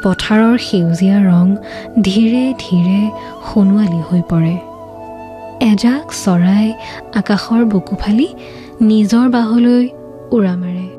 পথাৰৰ সেউজীয়া ৰং ধীৰে ধীৰে সোণোৱালী হৈ পৰে। এজাক চৰাই আকাশৰ বুকু ফালি নিজৰ বাহলৈ উৰা মাৰে।